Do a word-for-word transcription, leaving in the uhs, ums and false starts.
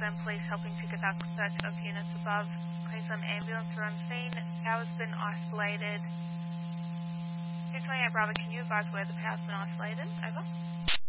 Queensland Police helping to conduct search of units above. Queensland Ambulance are on scene. Power's been isolated. two twenty-eight Bravo, can you advise where the power's been isolated? Over.